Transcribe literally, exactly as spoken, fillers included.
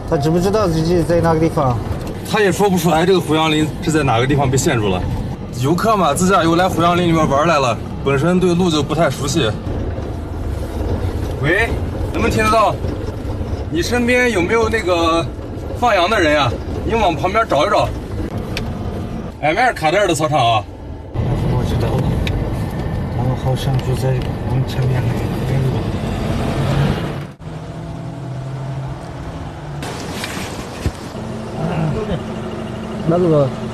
他知不知道自己在哪个地方？ 他也说不出来这个胡杨林是在哪个地方被陷住了。游客嘛，自驾游来胡杨林里面玩来了，本身对路就不太熟悉。喂，能不能听得到？你身边有没有那个放羊的人呀？你往旁边找一找。哎，迈尔卡德尔的操场啊。 我知道了，他们好像就在我们前面那边路。哪个？